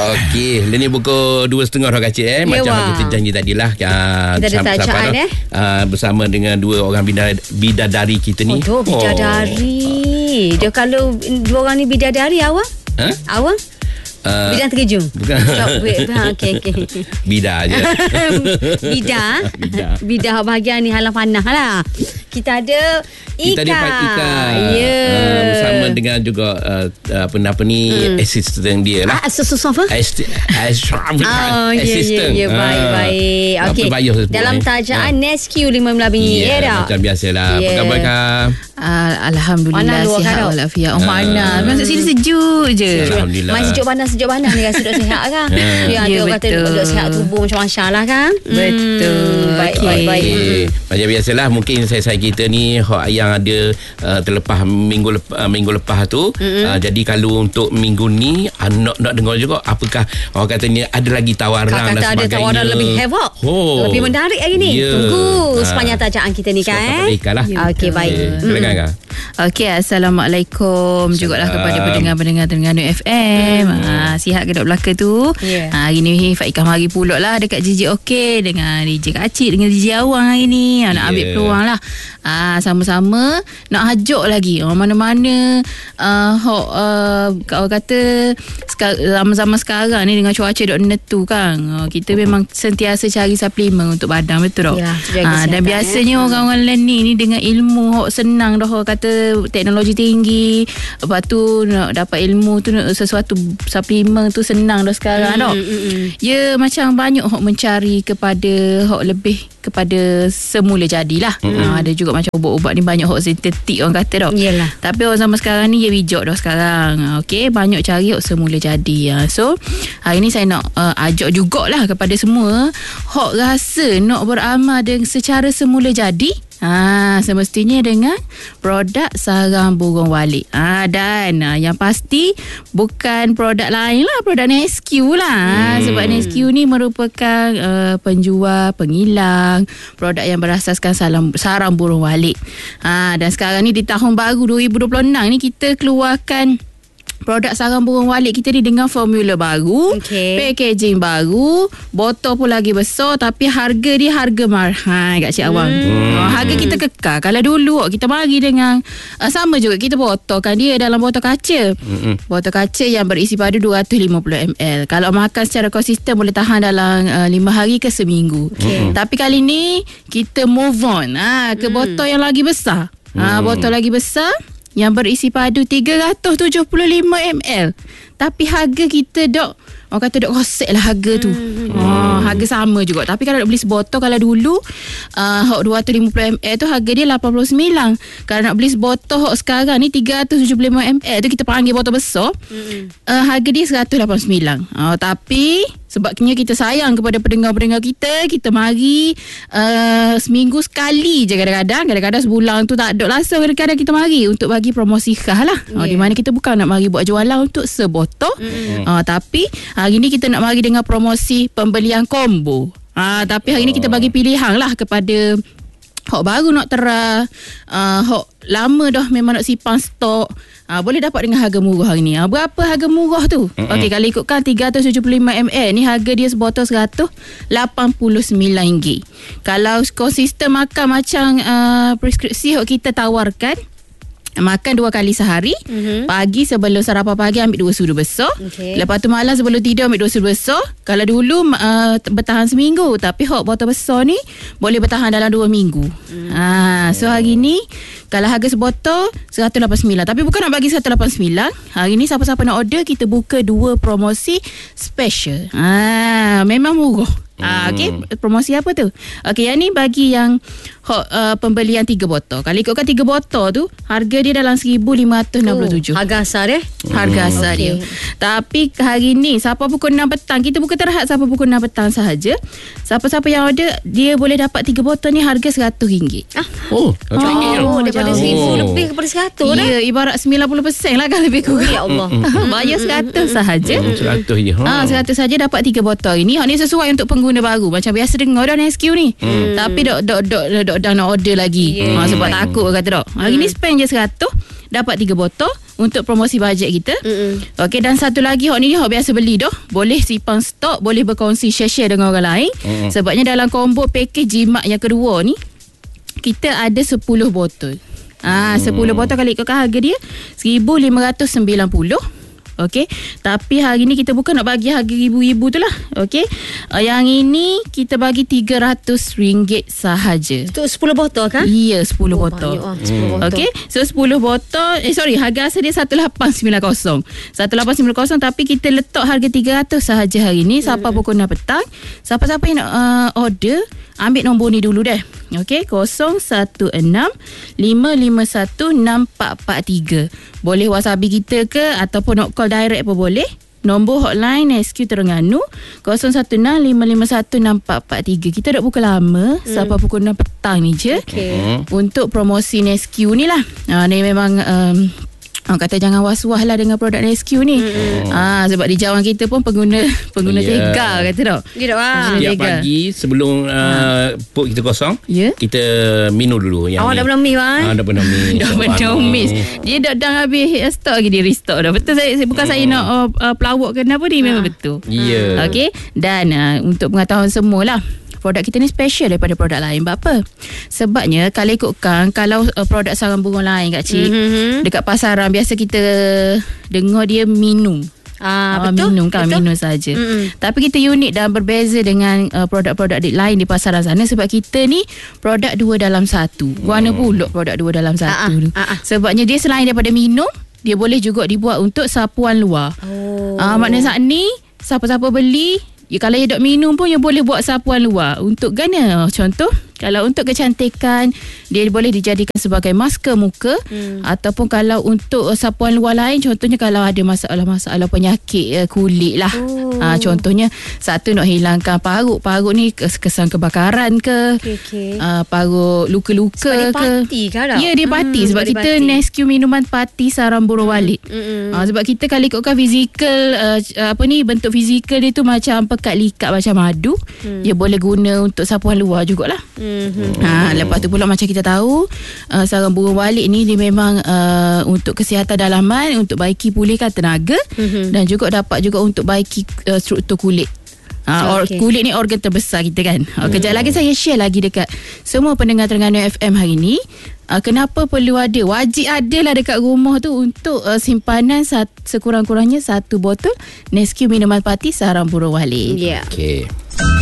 Okey, ini pukul 2.30 dah kacik macam kita janji tadilah. Kita ada tajaan bersama dengan dua orang bidadari kita ni. Oh, bidadari. Dia kalau dua orang ni bidadari awang? Awang? Bidang terkejung. Bukan. Okey. Bida je. Bida bahagian ni halang panah lah. Kita ada Ika. Kita ada Ika. Bersama dengan juga assistant dia lah. Assistant. Ya, baik. Okey. Dalam tajaan Nesque 15 minit era. Macam biasalah. Apa khabar Kak? Alhamdulillah sihat walafiat. Mana masuk sini sejuk je. Alhamdulillah. Main sejuk panas ni rasa duk sihat kan. Ya, dia kata duk sihat tubuh macam masya-Allah kan. Betul. Baik. Macam biasalah mungkin saya kita ni yang ada terlepas minggu lepas tu. Jadi kalau untuk minggu ni nak dengar juga apakah orang katanya ada lagi tawaran dan sebagainya. Ada tawaran lebih heboh. Lebih menarik hari ni. Tunggu sepanjang tajaan kita ni kan. Okey, baik. Silakan Kak. Okey, Assalamualaikum jugalah kepada pendengar-pendengar Terengganu FM. Sihat ke dok belaka tu? Hari ni Faikah mari pulak lah dekat JJ Okey dengan DJ Kacik dengan DJ Awang hari ni. Nak ambil peluang lah. Sama-sama nak hajak lagi mana-mana orang kata zaman-zaman sekarang ni dengan cuaca dok menentu kan. Kita memang sentiasa cari suplemen untuk badan, betul tak? Dan biasanya orang-orang learning ni dengan ilmu senang dah kata teknologi tinggi, lepas tu nak dapat ilmu tu sesuatu suplemen tu senang dah sekarang dah. Ya macam banyak mencari kepada lebih kepada semula jadilah. Ada juga macam ubat-ubat ni banyak sintetik orang kata dah. Tapi orang zaman sekarang ni dia bijak dah sekarang. Okey, banyak cari semula jadi. So hari ni saya nak ajak jugalah kepada semua rasa nak beramal secara semula jadi. Semestinya dengan produk sarang burung walik. Dan yang pasti bukan produk lain lah, produk Nesque lah. Sebab Nesque ni merupakan penjual penghilang produk yang berasaskan sarang burung walik. Dan sekarang ni di tahun baru 2026 ni kita keluarkan produk sarang burung walik kita ni dengan formula baru, packaging baru, botol pun lagi besar, tapi harga dia harga marhal kat Cik Awang. Harga kita kekal. Kalau dulu kita bagi dengan sama juga kita botolkan dia dalam botol kaca. Botol kaca yang berisi padu 250 ml. Kalau makan secara konsisten boleh tahan dalam 5 hari ke seminggu. Tapi kali ni kita move on ke botol yang lagi besar. Botol lagi besar yang berisi padu 375 ml. Tapi harga kita orang kata rosak lah harga tu. Harga sama juga. Tapi kalau nak beli sebotol, kalau dulu 250 ml tu harga dia 89. Kalau nak beli sebotol sekarang ni 375 ml tu kita panggil botol besar, harga dia 189. Tapi sebabnya kita sayang kepada pendengar-pendengar kita mari seminggu sekali je, kadang-kadang sebulan tu tak ada langsung, kadang-kadang kita mari untuk bagi promosi khas lah. Di mana kita bukan nak mari buat jualan untuk sebotol, tapi hari ni kita nak mari dengan promosi pembelian combo. Tapi hari ni kita bagi pilihan lah kepada baru nak lama dah memang nak simpan stok. Boleh dapat dengan harga murah hari ni. Berapa harga murah tu? Okey, kalau ikutkan 375 ml ni harga dia sebotol RM189. Kalau konsisten makan macam preskripsi kita tawarkan, makan 2 kali sehari. Pagi sebelum sarapan pagi ambil 2 sudu besar. Lepas tu malam sebelum tidur ambil 2 sudu besar. Kalau dulu bertahan seminggu, tapi botol besar ni boleh bertahan dalam 2 minggu. So hari ni kalau harga sebotol 189, tapi bukan nak bagi 189. Hari ni siapa-siapa nak order, kita buka 2 promosi special. Memang murah. Okey, promosi apa tu? Okey, yang ni bagi yang pembelian 3 botol. Kalau ikutkan 3 botol tu, harga dia dalam 1,567. Harga asal Harga asal dia. Tapi hari ni siapa pukul 6 petang, kita buka terhad siapa pukul 6 petang sahaja. Siapa-siapa yang order, dia boleh dapat 3 botol ni harga RM100. Daripada 1,000 lebih kepada 100 dah. Ya, ibarat 90% lah kan lebih kurang. Ya Allah. Bayar 100 sahaja. 100 je. 100 saja dapat 3 botol ini. Ni sesuai untuk pengguna baru. Macam biasa dengar dah Nesque ni. Tapi dah nak order lagi. Sebab takut kata dok. Hari ni spend je 100, dapat 3 botol untuk promosi bajet kita. Okey, dan satu lagi hok ni hok biasa beli dah. Boleh simpan stok, boleh berkongsi share dengan orang lain. Sebabnya dalam combo package jimat yang kedua ni kita ada 10 botol. 10 botol kali ikutkan harga dia RM1,590. Okey, tapi hari ni kita bukan nak bagi harga ribu-ribu tu lah. Okey, yang ini kita bagi RM300 sahaja. Untuk 10 botol kan? Ya, 10 botol. Okey, so 10 botol harga asal dia 1890. 1890, tapi kita letak harga 300 sahaja hari ni sampai pukul 6 petang. Siapa-siapa yang nak order, ambil nombor ni dulu deh. Okey, 016-551-6443. Boleh WhatsApp kita ke ataupun nak call direct pun boleh. Nombor hotline SQ Terengganu 016-551-6443. Kita dah buka lama sampai pukul 6 petang ni je. Untuk promosi SQ ni lah. Ni memang kata jangan was-was lah dengan produk SQ ni. Sebab di Jawan kita pun pengguna tega kata tak. Setiap pagi sebelum put kita kosong, kita minum dulu yang awak dah pernah miss dah pernah miss. Dah pernah miss. Dia dah habis stok lagi, dia restock dah. Betul, saya bukan saya nak pelawak ke apa ni, memang betul. Okey, dan untuk pengetahuan semualah, produk kita ni special daripada produk lain. Apa? Sebabnya kalau ikutkan, kalau produk sarang burung lain Kak Cik, dekat pasaran biasa kita dengar dia minum. Betul. Minum kan, minum saja. Tapi kita unik dan berbeza dengan produk-produk lain di pasaran sana, sebab kita ni produk 2 dalam 1. Warna pulak produk 2 dalam 1 tu. Sebabnya dia selain daripada minum, dia boleh juga dibuat untuk sapuan luar. Maknanya saat ni siapa-siapa beli, kalau dia dok minum pun dia boleh buat sapuan luar. Untuk gana, contoh kalau untuk kecantikan, dia boleh dijadikan sebagai masker muka. Ataupun kalau untuk sapuan luar lain, contohnya kalau ada masalah penyakit kulit lah. Contohnya satu nak hilangkan parut ni kesan kebakaran ke, parut luka-luka sebab dia parti ke tak? Ya, dia parti. Sebab kita SQ minuman parti sarang burung walit. Sebab kita kali ikutkan fizikal, bentuk fizikal dia tu macam pekat likat macam madu. Dia boleh guna untuk sapuan luar jugalah. Lepas tu pula macam kita tahu, sarang burung walit ni dia memang untuk kesihatan dalaman, untuk baiki pulihkan tenaga, dan juga dapat juga untuk baiki struktur kulit. Kulit ni organ terbesar kita kan. Kejap lagi saya share lagi dekat semua pendengar Terengganu FM hari ni, kenapa perlu ada, wajib ada lah dekat rumah tu untuk simpanan sekurang-kurangnya 1 botol SQ minuman parti sarang burung walit. Okay.